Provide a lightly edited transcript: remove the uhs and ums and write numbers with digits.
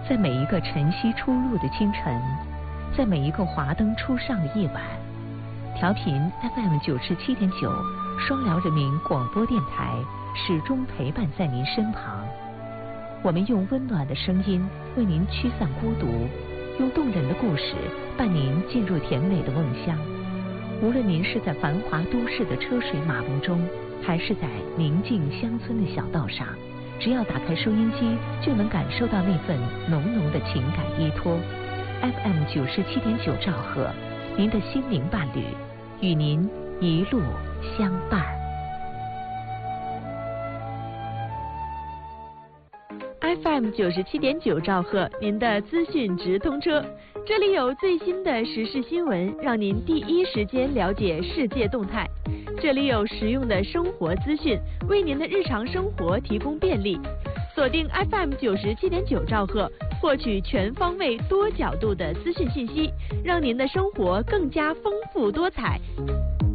在每一个晨曦初入的清晨，在每一个华灯初上的夜晚，调频 FM 97.9双辽人民广播电台始终陪伴在您身旁。我们用温暖的声音为您驱散孤独，用动人的故事伴您进入甜美的梦乡。无论您是在繁华都市的车水马龙中，还是在宁静乡村的小道上，只要打开收音机，就能感受到那份浓浓的情感依托。FM 97.9兆赫，您的心灵伴侣，与您一路相伴。FM 97.9兆赫，您的资讯直通车，这里有最新的时事新闻，让您第一时间了解世界动态。这里有实用的生活资讯，为您的日常生活提供便利。锁定 FM 97.9兆赫，获取全方位多角度的资讯信息，让您的生活更加丰富多彩。